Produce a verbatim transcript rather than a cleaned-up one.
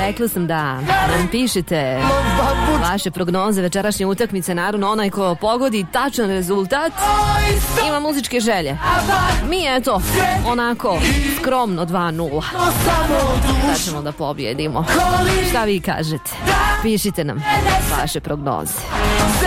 Rekla sam da nam pišete vaše prognoze večerašnje utakmice. Naravno, onaj ko pogodi tačan rezultat ima muzičke želje. Mi eto, onako skromno dva nula. Da ćemo da pobjedimo. Šta vi kažete? Pišite nam vaše prognoze.